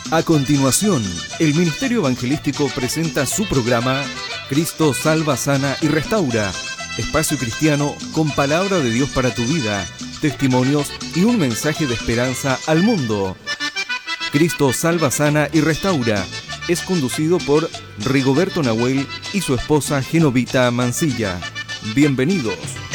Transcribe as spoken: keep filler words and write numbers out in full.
A continuación, el Ministerio Evangelístico presenta su programa Cristo Salva, Sana y Restaura, espacio cristiano con palabra de Dios para tu vida, testimonios y un mensaje de esperanza al mundo. Cristo Salva, Sana y Restaura es conducido por Rigoberto Nahuel y su esposa Genovita Mancilla. Bienvenidos.